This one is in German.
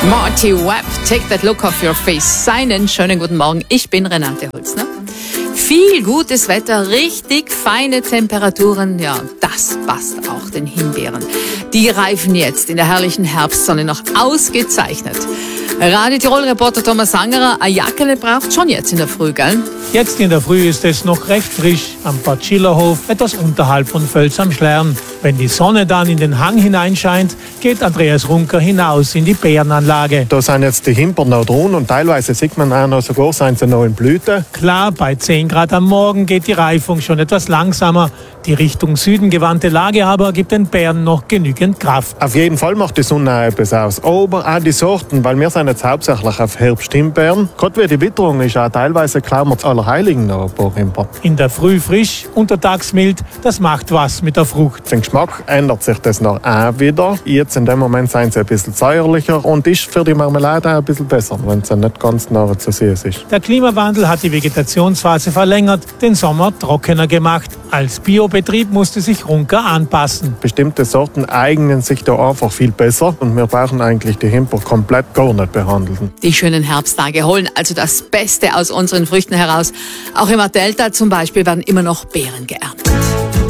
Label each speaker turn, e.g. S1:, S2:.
S1: Marty Webb, Take That Look Off Your Face. Seinen schönen guten Morgen, ich bin Renate Holzner. Viel gutes Wetter, richtig feine Temperaturen, ja, das passt auch den Himbeeren. Die reifen jetzt in der herrlichen Herbstsonne noch ausgezeichnet. Radio Tirol-Reporter Thomas Sangerer, ein Jackerle braucht schon jetzt in der Früh, gell?
S2: Jetzt in der Früh ist es noch recht frisch am Bad Schillerhof, etwas unterhalb von Völs am Schlern. Wenn die Sonne dann in den Hang hineinscheint, geht Andreas Runker hinaus in die Bärenanlage.
S3: Da sind jetzt die Himbeeren noch drin und teilweise sieht man auch noch, sogar sind sie noch in Blüte.
S2: Klar, bei 10 Grad am Morgen geht die Reifung schon etwas langsamer. Die Richtung Süden gewandte Lage aber gibt den Bären noch genügend Kraft.
S3: Auf jeden Fall macht die Sonne auch etwas aus. Aber auch die Sorten, weil wir sind jetzt hauptsächlich auf Herbst-Himbeeren. Gerade wie die Witterung ist auch teilweise klammert Allerheiligen noch ein paar Himbeeren.
S2: In der Früh frisch, untertags mild, das macht was mit der Frucht.
S3: Den Geschmack ändert sich das noch auch wieder. Jetzt in dem Moment sind sie ein bisschen säuerlicher und ist für die Marmelade auch ein bisschen besser, wenn sie nicht ganz nah zu süß ist.
S2: Der Klimawandel hat die Vegetationsphase verlängert, den Sommer trockener gemacht. Als Biobetrieb musste sich Runker anpassen.
S3: Bestimmte Sorten eignen sich da einfach viel besser und wir brauchen eigentlich die Himbeeren komplett gar nicht behandeln.
S1: Die schönen Herbsttage holen also das Beste aus unseren Früchten heraus. Auch im Delta zum Beispiel werden immer noch Beeren geerntet.